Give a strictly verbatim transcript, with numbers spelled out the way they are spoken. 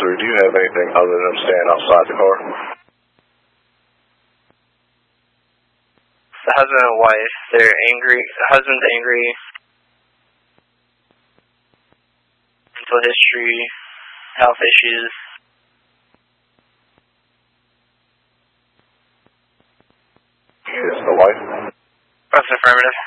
through, do you have anything other than them staying outside the car? The husband and wife, they're angry. The husband's angry. Mental history, health issues. Is the wife? That's affirmative.